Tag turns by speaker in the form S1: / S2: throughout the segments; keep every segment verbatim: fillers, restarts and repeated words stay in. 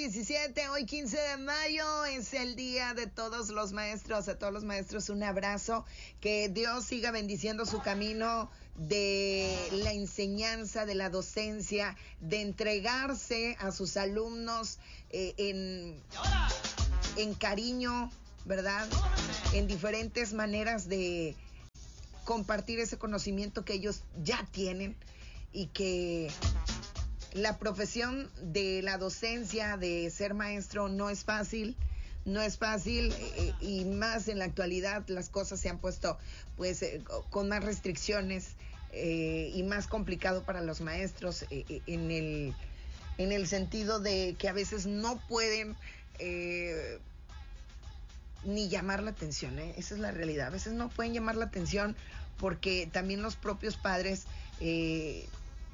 S1: diecisiete, hoy quince de mayo, es el día de todos los maestros. A todos los maestros un abrazo, que Dios siga bendiciendo su camino de la enseñanza, de la docencia, de entregarse a sus alumnos eh, en, en cariño, ¿verdad? En diferentes maneras de compartir ese conocimiento que ellos ya tienen, y que la profesión de la docencia, de ser maestro, no es fácil, no es fácil, eh, y más en la actualidad las cosas se han puesto pues eh, con más restricciones eh, y más complicado para los maestros eh, en el en el sentido de que a veces no pueden eh, ni llamar la atención, ¿eh? Esa es la realidad. A veces no pueden llamar la atención porque también los propios padres, eh,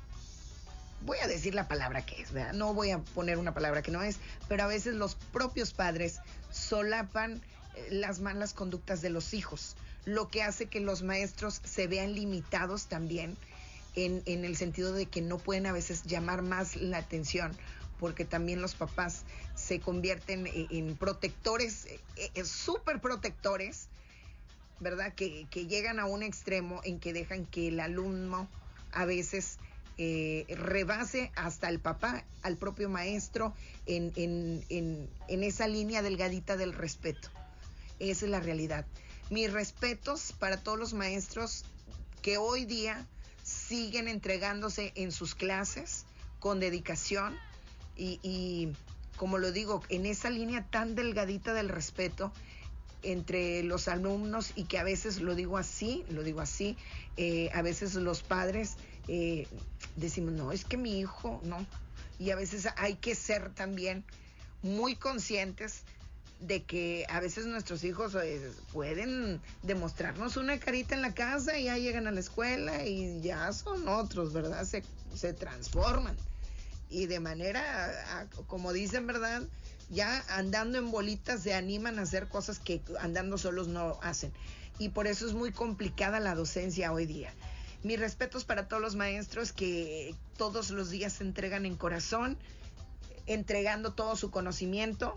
S1: voy a decir la palabra que es, ¿verdad? No voy a poner una palabra que no es, pero a veces los propios padres solapan eh, las malas conductas de los hijos, lo que hace que los maestros se vean limitados también en, en el sentido de que no pueden a veces llamar más la atención, porque también los papás se convierten en, en protectores, eh, súper protectores, ¿verdad? Que, que llegan a un extremo en que dejan que el alumno a veces eh, rebase hasta el papá, al propio maestro, en, en, en, en esa línea delgadita del respeto. Esa es la realidad. Mis respetos para todos los maestros que hoy día siguen entregándose en sus clases con dedicación y, y como lo digo, en esa línea tan delgadita del respeto entre los alumnos, y que a veces, lo digo así, lo digo así, eh, a veces los padres eh, decimos, no, es que mi hijo, no, y a veces hay que ser también muy conscientes de que a veces nuestros hijos eh, pueden demostrarnos una carita en la casa y ya llegan a la escuela y ya son otros, ¿verdad? Se, se transforman y de manera, como dicen, ¿verdad?, ya andando en bolitas se animan a hacer cosas que andando solos no hacen. Y por eso es muy complicada la docencia hoy día. Mis respetos para todos los maestros que todos los días se entregan en corazón, entregando todo su conocimiento.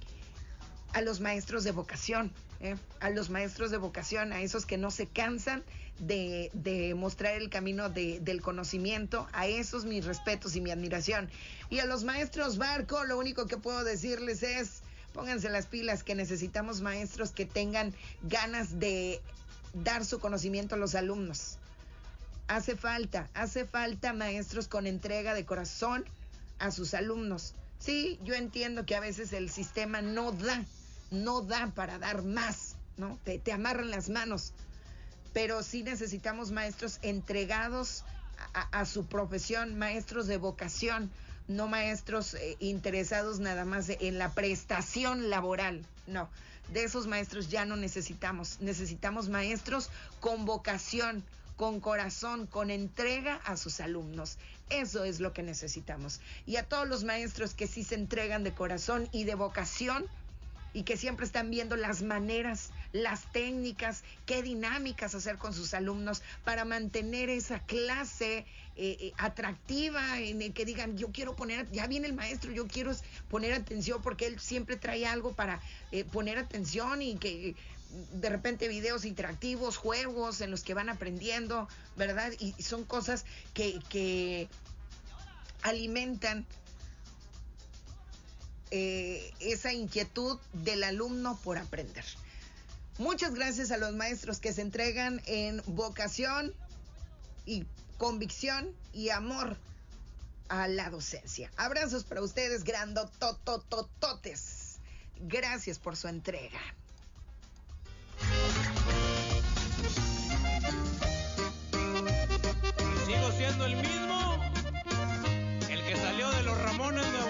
S1: A los maestros de vocación, ¿eh? a los maestros de vocación, a esos que no se cansan de, de mostrar el camino de, del conocimiento, a esos mis respetos y mi admiración. Y a los maestros barco, lo único que puedo decirles es, pónganse las pilas, que necesitamos maestros que tengan ganas de dar su conocimiento a los alumnos. Hace falta, hace falta maestros con entrega de corazón a sus alumnos. Sí, yo entiendo que a veces el sistema no da, no da para dar más, ¿no? Te, te amarran las manos, pero sí necesitamos maestros entregados a, a su profesión, maestros de vocación, no maestros eh, interesados nada más en la prestación laboral, no, de esos maestros ya no necesitamos, necesitamos maestros con vocación, con corazón, con entrega a sus alumnos. Eso es lo que necesitamos. Y a todos los maestros que sí se entregan de corazón y de vocación, y que siempre están viendo las maneras, las técnicas, qué dinámicas hacer con sus alumnos para mantener esa clase eh, eh, atractiva, en el que digan, yo quiero poner, ya viene el maestro, yo quiero poner atención, porque él siempre trae algo para eh, poner atención, y que de repente videos interactivos, juegos en los que van aprendiendo, ¿verdad? Y, y son cosas que, que alimentan Eh, esa inquietud del alumno por aprender. Muchas gracias a los maestros que se entregan en vocación y convicción y amor a la docencia. Abrazos para ustedes, grandototototes. Gracias por su entrega.